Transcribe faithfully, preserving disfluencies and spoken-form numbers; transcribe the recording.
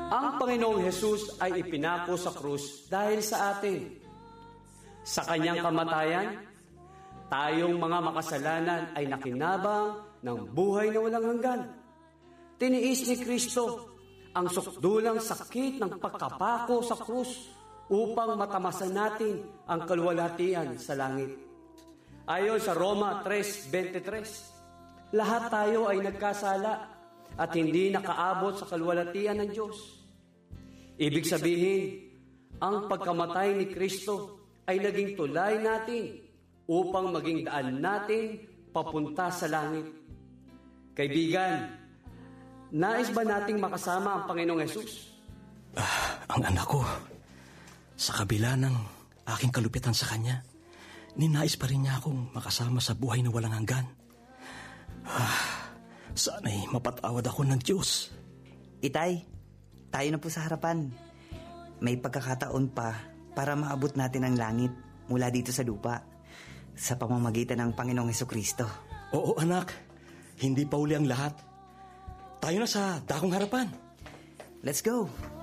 Ang Panginoong Hesus ay ipinako sa krus dahil sa atin. Sa kanyang kamatayan, tayong mga makasalanan ay nakinabang ng buhay na walang hanggan. Tiniis ni Kristo ang sukdulang sakit ng pagkapako sa krus upang matamasan natin ang kaluwalhatian sa langit. Ayon sa Roma three twenty-three, lahat tayo ay nagkasala at hindi nakaabot sa kaluwalhatian ng Diyos. Ibig sabihin, ang pagkamatay ni Kristo ay naging tulay natin upang maging daan natin papunta sa langit. Kaibigan, nais ba nating makasama ang Panginoong Hesus? Ah, ang anak ko, sa kabila ng aking kalupitan sa Kanya, ninais pa rin niya akong makasama sa buhay na walang hanggan. Ah, sana'y mapatawad ako ng Diyos. Itay, tayo na po sa harapan. May pagkakataon pa para maabot natin ang langit mula dito sa lupa sa pamamagitan ng Panginoong Hesukristo. Oo anak, hindi pa uli ang lahat. Tayo na sa dakong harapan. Let's go!